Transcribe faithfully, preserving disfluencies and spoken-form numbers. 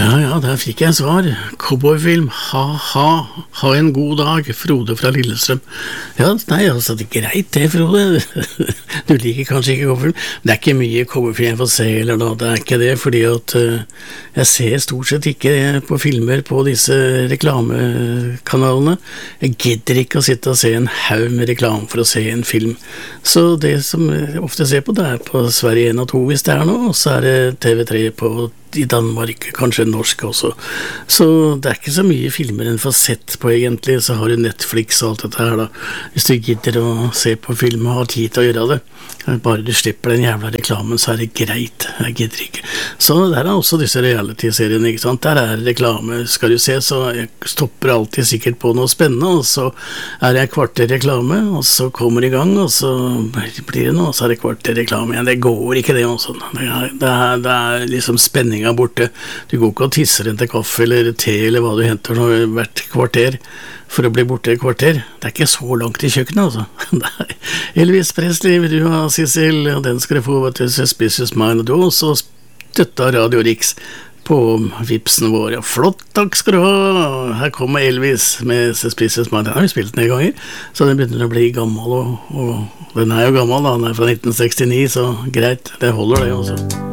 Ja, ja, der fikk jeg svar. Cowboyfilm, ha-ha, ha en god dag, Frode fra Lillestrøm. Ja, nei, altså, det er greit det, Frode. Du liker kanskje ikke cowboyfilm. Det er ikke mye cowboyfilm jeg får se, eller da, det er ikke det, fordi at uh, jeg ser stort sett ikke på filmer på disse reklamekanalene. Jeg gidder ikke å sitte og se en haug med reklame for å se en film. Så det som jeg ofte ser på, det er på Sverige en og to hvis det er noe, og så er det T V tre på i Danmark, kanskje norsk også. Så det er ikke så mye filmer en får sett på egentlig, så har du Netflix og alt dette her da. Hvis du gidder å se på film og har tid til å gjøre det, bare du slipper den jævla reklamen, så er det greit. Jeg gidder ikke. Så der er også disse reality-seriene, ikke sant? Der er reklame, skal du se, så jeg stopper alltid sikkert på noe spennende, og så er det et kvarter reklame, og så kommer det i gang, og så blir det noe, og så er det kvarter reklame igjen. Det går ikke det også. Det er, det er, det er liksom spenning borte. Du går ikke og tisser en til kaffe eller te eller hva du henter noe hvert kvarter for å bli borte et kvarter. Det er ikke så langt i kjøkkenet, altså. Nei. Elvis Presley vil du ha, Sissel, og den skal du få til Suspicious Mind, og du har også støttet Radio Riks på vipsene våre. Flott, takk skal du ha. Her kommer Elvis med Suspicious Mind. Den har vi spilt den en ganger, så den begynner å bli gammel, og, og den er jo gammel, da. Den er fra nitten sekstini, så greit, det holder det også.